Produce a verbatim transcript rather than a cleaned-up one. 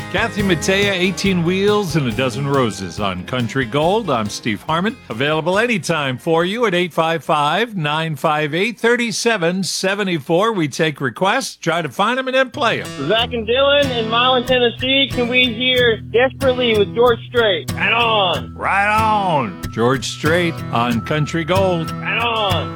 Kathy Mattea, eighteen Wheels and a Dozen Roses on Country Gold. I'm Steve Harmon. Available anytime for you at eight five five, nine five eight, three seven seven four. We take requests, try to find them, and then play them. Zach and Dylan in Milan, Tennessee. Can we hear Desperately with George Strait? Right on. Right on. George Strait on Country Gold. Right on.